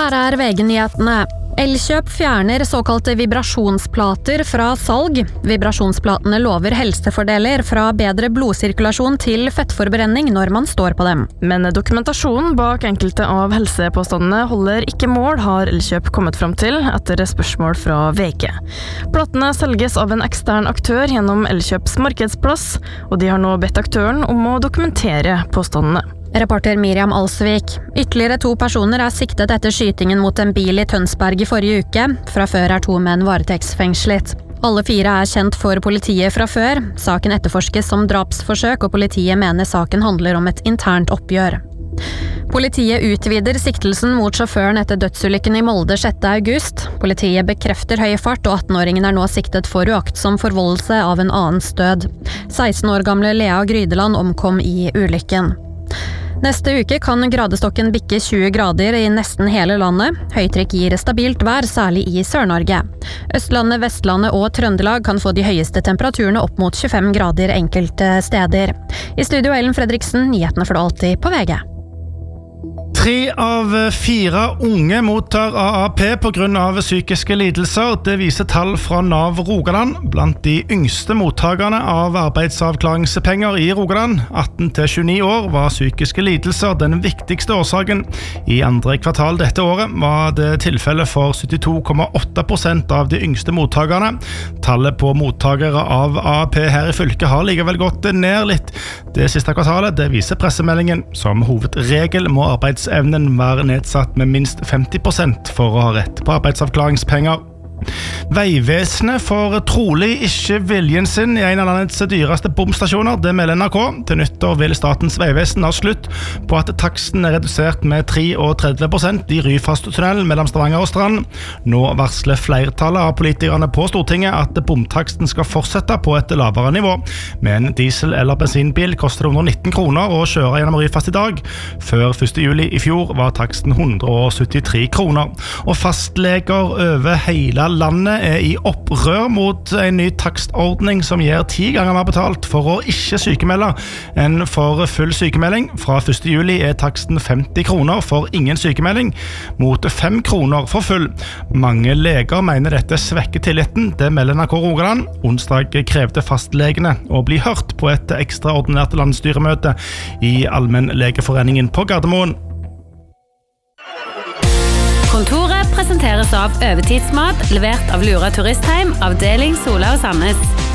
Her VG-nyhetene. Elkjøp fjerner såkalte vibrasjonsplater fra salg. Vibrasjonsplatene lover helsefordeler fra bedre blodsirkulasjon til fettforbrenning når man står på dem. Men dokumentasjonen bak enkelte av helsepåstandene holder ikke mål, har Elkjøp kommet fram til etter spørsmål fra VG. Platene selges av en ekstern aktør gjennom Elkjøps markedsplass, og de har nå bedt aktøren om å dokumentere påstandene. Reporter Miriam Alsvik. Ytterligere 2 personer siktet etter skytingen mot en bil i Tønsberg i forrige uke. Fra før 2 menn varetektsfengslet. Alle 4 kjent for politiet fra før. Saken etterforskes som drapsforsøk, og politiet mener saken handler om et internt oppgjør. Politiet utvider siktelsen mot sjåføren etter dødsulykken i Molde 6. august. Politiet bekrefter høy fart, og 18-åringen nå siktet for uaktsom forvoldelse av en annens død. 16 år gamle Lea Grydeland omkom i ulykken. Neste uke kan gradestokken bikke 20 grader i nesten hele landet. Høytrykk gir stabilt vær, særlig i Sør-Norge. Østlandet, Vestlandet og Trøndelag kan få de høyeste temperaturene opp mot 25 grader enkelte steder. I studio Ellen Fredriksen, nyhetene får du alltid på VG. 3 av 4 unge mottar AAP på grunn av psykiske lidelser. Det viser tall fra NAV Rogaland. Blant de yngste mottakerne av arbeidsavklaringspenger i Rogaland, 18-29 år, var psykiske lidelser den viktigste årsaken. I andre kvartal dette året var det tilfelle for 72,8% av de yngste mottakerne. Tallet på mottakere av AAP her i fylket har likevel gått ned litt det siste kvartalet. Det viser pressemeldingen. Som hovedregel må arbeidsevnen være nedsatt med minst 50% for å ha rett på arbeidsavklaringspenger. Veivesenet får trolig ikke viljen sin i en av landets dyreste bomstasjoner, det melder NRK. Til nyttår vil Statens vegvesen ha slutt på at taksten er redusert med 33% i Ryfasttunnelen mellom Stavanger og Strand. Nå varsler flertallet av politikerne på Stortinget at bomtaksten skal fortsette på et lavere nivå. Med en diesel- eller bensinbil koster det 119 kroner å kjøre gjennom Ryfast i dag. Før 1. juli i fjor var taksten 173 kroner. Og fastleger over hele landet er i opprør mot en ny takstordning som gir 10 ganger mer betalt for å ikke sykemelde enn for full sykemelding. Fra 1. juli er taksten 50 kroner for ingen sykemelding, mot 5 kroner for full. Mange leger mener dette svekker tilliten, det melder NRK Rogaland. Onsdag krevde fastlegene å bli hørt på et ekstraordinært landsstyremøte i Allmennlegeforeningen på Gardermoen. Kontoret presenteres av Øvetidsmat, levert av Lura Turistheim, avdeling Sola og Sandnes.